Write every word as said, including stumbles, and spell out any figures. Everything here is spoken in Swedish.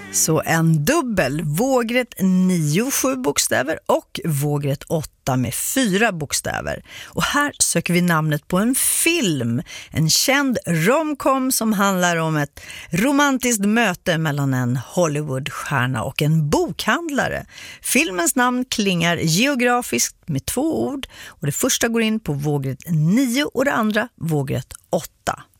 Så en dubbel, vågrätt nio, sju bokstäver och vågrätt åtta med fyra bokstäver. Och här söker vi namnet på en film, en känd romcom som handlar om ett romantiskt möte mellan en Hollywoodstjärna och en bokhandlare. Filmens namn klingar geografiskt med två ord och det första går in på vågrätt nio och det andra vågrätt åtta.